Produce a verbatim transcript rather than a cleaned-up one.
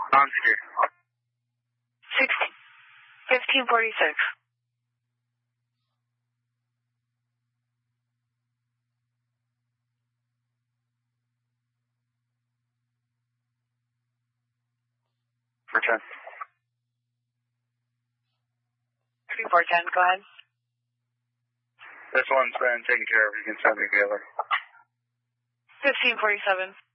Non-secure. Sixteen. Fifteen forty-six. Return. Three four ten. Go ahead. This one's been taken care of. You can send me the other. Fifteen forty-seven.